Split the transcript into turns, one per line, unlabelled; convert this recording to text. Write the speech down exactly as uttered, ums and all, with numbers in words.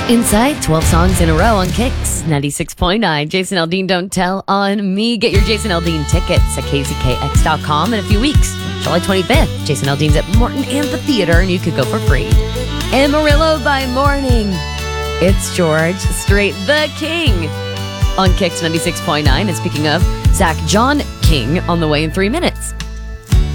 Inside, twelve songs in a row on Kicks ninety-six point nine. Jason Aldean, Don't Tell on Me. Get your Jason Aldean tickets at K Z K X dot com in a few weeks. July twenty-fifth, Jason Aldean's at Morton Amphitheater, and you could go for free. Amarillo by Morning. It's George Strait, the King, on Kicks ninety-six point nine. And speaking of, Zach John King on the way in three minutes.